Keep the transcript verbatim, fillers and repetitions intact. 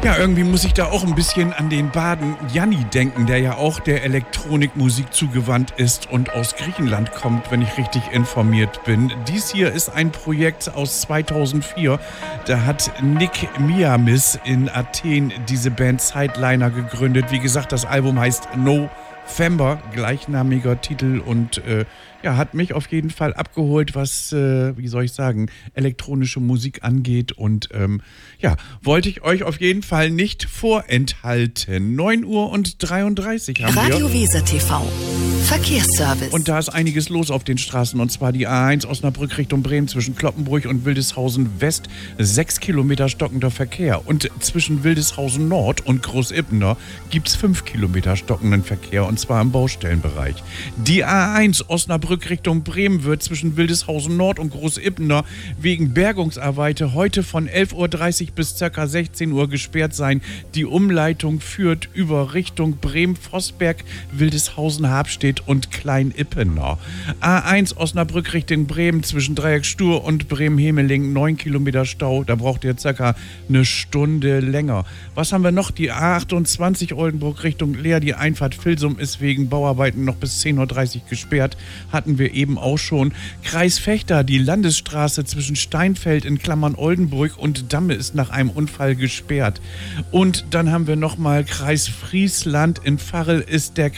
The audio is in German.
Ja, irgendwie muss ich da auch ein bisschen an den Baden Janni denken, der ja auch der Elektronikmusik zugewandt ist und aus Griechenland kommt, wenn ich richtig informiert bin. Dies hier ist ein Projekt aus zweitausendvier. Da hat Nick Miamis in Athen diese Band Sideliner gegründet. Wie gesagt, das Album heißt November, gleichnamiger Titel und äh, ja, hat mich auf jeden Fall abgeholt, was, äh, wie soll ich sagen, elektronische Musik angeht und ähm, ja, wollte ich euch auf jeden Fall nicht vorenthalten. neun Uhr und dreiunddreißig haben wir. Radio Weser T V. Verkehrsservice. Und da ist einiges los auf den Straßen, und zwar die A eins Osnabrück Richtung Bremen zwischen Kloppenburg und Wildeshausen West, sechs Kilometer stockender Verkehr. Und zwischen Wildeshausen Nord und Großippener gibt es fünf Kilometer stockenden Verkehr, und zwar im Baustellenbereich. Die A eins Osnabrück Richtung Bremen wird zwischen Wildeshausen Nord und Großippener wegen Bergungsarbeiten heute von elf Uhr dreißig bis ca. sechzehn Uhr gesperrt sein. Die Umleitung führt über Richtung Bremen-Vossberg, Wildeshausen-Habstedt und Kleinippener. A eins Osnabrück Richtung Bremen zwischen Dreieck Stur und Bremen-Hemeling, neun Kilometer Stau. Da braucht ihr circa eine Stunde länger. Was haben wir noch? Die A achtundzwanzig Oldenburg Richtung Leer. Die Einfahrt Vilsum ist wegen Bauarbeiten noch bis zehn Uhr dreißig gesperrt. Hatten wir eben auch schon. Kreis Vechta, die Landesstraße zwischen Steinfeld in Klammern Oldenburg und Damme ist nach einem Unfall gesperrt. Und dann haben wir nochmal Kreis Friesland. In Varel ist der